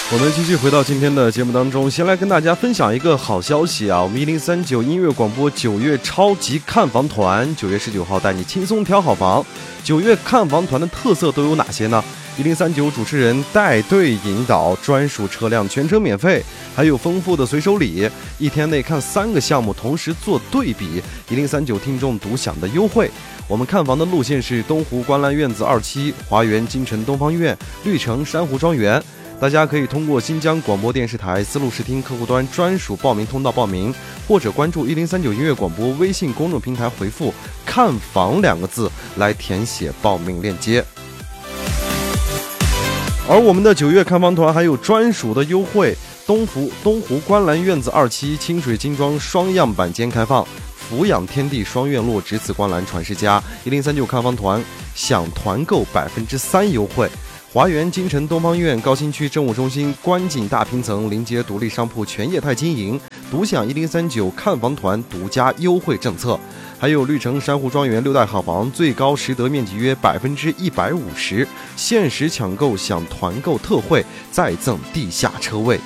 我们继续回到今天的节目当中，先来跟大家分享一个好消息啊！我们1039音乐广播9月超级看房团9月19号带你轻松挑好房。9月看房团的特色都有哪些呢？1039主持人带队引导，专属车辆全程免费，还有丰富的随手礼，一天内看3个项目同时做对比，1039听众独享的优惠。我们看房的路线是东湖观澜院子2期、华园京城东方院、绿城珊瑚庄园。大家可以通过新疆广播电视台丝路视听客户端专属报名通道报名，或者关注1039音乐广播微信公众平台回复看房2个字来填写报名链接。而我们的9月看房团还有专属的优惠，东湖观澜院子2期清水精装双样板间开放，俯仰天地双院落，直此观澜传世家，1039看房团享团购3%优惠。华园京城东方院高新区政务中心观景大平层临街独立商铺全业态经营，独享1039看房团独家优惠政策。还有绿城珊瑚庄园6代好房，最高实得面积约150%，限时抢购享团购特惠，再赠地下车位。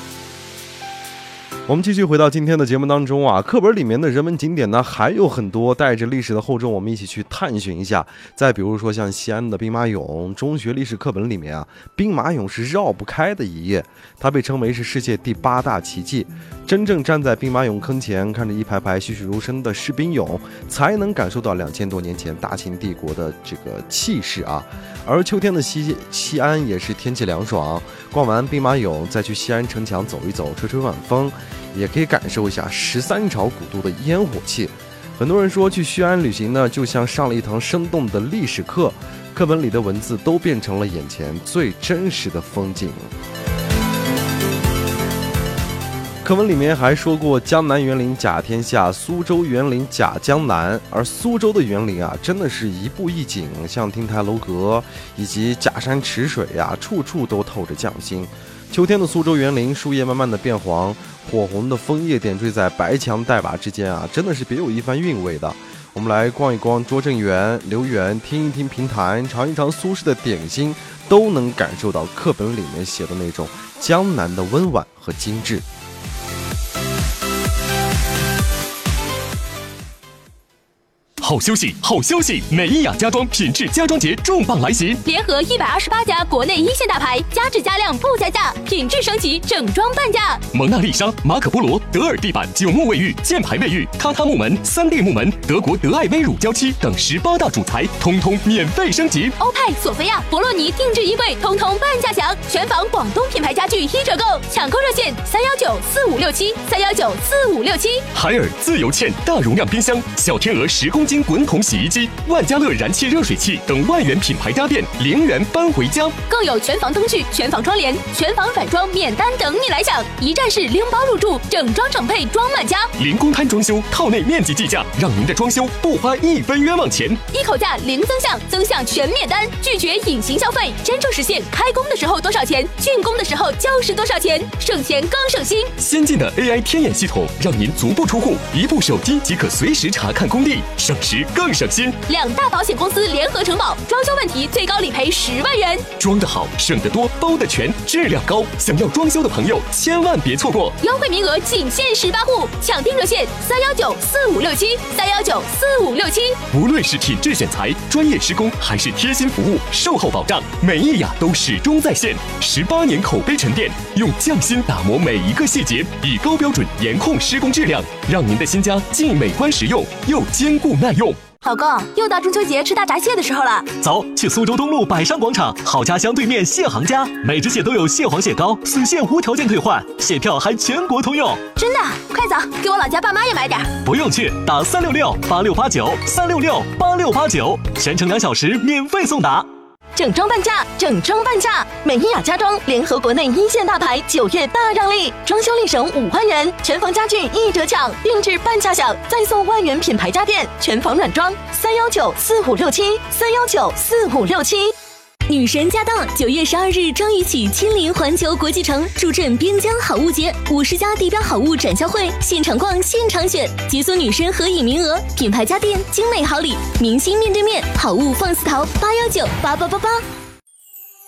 我们继续回到今天的节目当中啊，课本里面的人文景点呢还有很多，带着历史的厚重，我们一起去探寻一下。再比如说像西安的兵马俑，中学历史课本里面啊，兵马俑是绕不开的一页，它被称为是世界第8大奇迹。真正站在兵马俑坑前，看着一排排栩栩如生的士兵俑，才能感受到2000多年前大秦帝国的这个气势啊。而秋天的西安也是天气凉爽，逛完兵马俑再去西安城墙走一走，吹吹晚风，也可以感受一下13朝古都的烟火气。很多人说去西安旅行呢，就像上了一堂生动的历史课，课本里的文字都变成了眼前最真实的风景。课文里面还说过江南园林甲天下，苏州园林甲江南。而苏州的园林啊，真的是一步一景，像亭台楼阁以及假山池水啊，处处都透着匠心。秋天的苏州园林，树叶慢慢的变黄，火红的枫叶点缀在白墙黛瓦之间啊，真的是别有一番韵味的。我们来逛一逛拙政园、留园，听一听评弹，尝一尝苏式的点心，都能感受到课本里面写的那种江南的温婉和精致。 好消息，好消息！美伊雅家装品质家装节重磅来袭， 联合128家国内1线大牌，加质加量不加价，品质升级，整装半价。 蒙娜丽莎、马可波罗、德尔地板、9木卫浴、箭牌卫浴、榻榻木门、3D 木门、德国德爱威乳胶漆等18大主材，通通免费升级。 欧派、索菲亚、博洛尼定制衣柜，通通半价享。全房广东品牌家具1折购，抢购热线3194567，3194567。 海尔自由嵌大容量冰箱、小天鹅10公斤滚筒洗衣机、万家乐燃气热水器等万元品牌家电0元搬回家， 更有全房灯具、全房窗帘、全房反装免单等你来享，一站式拎包入住，整装整配装满家， 零公摊装修，套内面积计价，让您的装修不花1分冤枉钱， 一口价零增项，增项全免单，拒绝隐形消费，真正实现开工的时候多少钱，竣工的时候就是多少钱，省钱更省心。 先进的 AI 天眼系统，让您足不出户，一部手机即可随时查看工地，省时更省心。 2大保险公司联合承保，装修问题最高理赔10万元。 装得好，省得多，包得全，质量高。想要装修的朋友，千万别错过， 优惠名额仅限18户，抢订热线3194567，3194567。 无论是品质选材、专业施工，还是贴心服务、售后保障，美伊雅都始终在线。18年口碑沉淀，用匠心打磨每一个细节，以高标准严控施工质量，让您的新家既美观实用，又坚固耐用。 老公，又到中秋节吃大闸蟹的时候了， 走，去苏州东路百商广场好家乡对面蟹行家，每只蟹都有蟹黄蟹膏，死蟹无条件退换，蟹票还全国通用。 真的？快走，给我老家爸妈也买点。 不用去，打366-8689，366-8689，全程2小时免费送达。 整装半价，整装半价！美伊雅家装联合国内1线大牌，9月大让利，装修立省5万元，全房家具1折抢，定制半价享，再送万元品牌家电，全房软装，3194567，3194567。女神驾到！9月12日张宇起亲临环球国际城，助阵边疆好物节，50家地标好物展销会，现场逛，现场选，解锁女神合影名额，品牌家电，精美好礼，明星面对面，好物放肆淘，8198888。